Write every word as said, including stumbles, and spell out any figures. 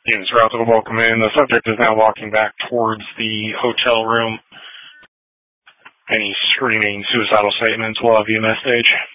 Units route will welcome in. The subject is now walking back towards the hotel room. Any screaming suicidal statements will have you in that stage.